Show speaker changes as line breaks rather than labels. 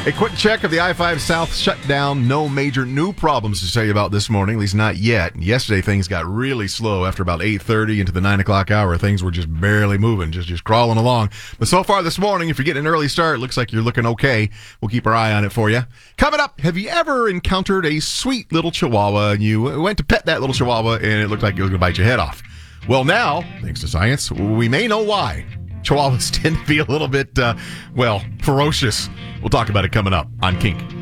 A quick check of the I-5 South shutdown. No major new problems to tell you about this morning, at least not yet. Yesterday, things got really slow after about 8:30 into the 9 o'clock hour. Things were just barely moving, just crawling along. But so far this morning, if you're getting an early start, looks like you're looking okay. We'll keep our eye on it for you. Coming up, have you ever encountered a sweet little chihuahua and you went to pet that little chihuahua and it looked like it was going to bite your head off? Well, now, thanks to science, we may know why. Chihuahuas tend to be a little bit, ferocious. We'll talk about it coming up on Kink.